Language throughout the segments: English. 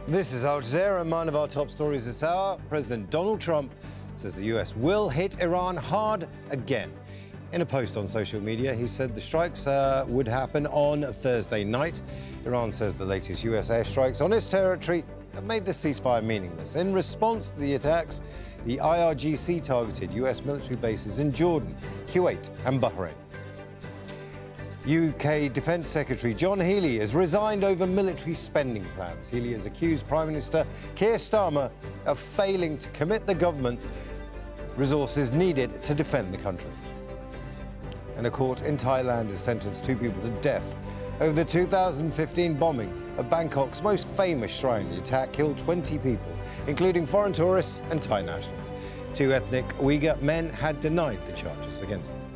This is Al Jazeera, and one of our top stories this hour. President Donald Trump says the US will hit Iran hard again. In a post on social media, he said the strikes would happen on Thursday night. Iran says the latest US airstrikes on its territory have made the ceasefire meaningless. In response to the attacks, the IRGC targeted US military bases in Jordan, Kuwait and Bahrain. UK Defence Secretary John Healey has resigned over military spending plans. Healey has accused Prime Minister Keir Starmer of failing to commit the government resources needed to defend the country. And a court in Thailand has sentenced 2 people to death over the 2015 bombing of Bangkok's most famous shrine. The attack killed 20 people, including foreign tourists and Thai nationals. 2 ethnic Uyghur men had denied the charges against them.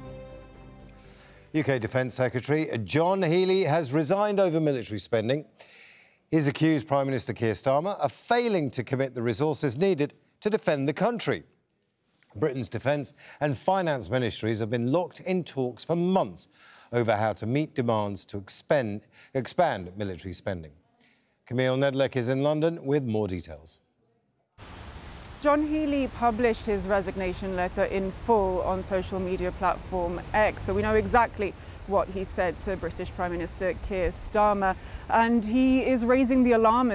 UK Defence Secretary John Healey has resigned over military spending. He's accused Prime Minister Keir Starmer of failing to commit the resources needed to defend the country. Britain's defence and finance ministries have been locked in talks for months over how to meet demands to expand military spending. Camille Nedlek is in London with more details. John Healey published his resignation letter in full on social media platform X, so we know exactly what he said to British Prime Minister Keir Starmer, and he is raising the alarm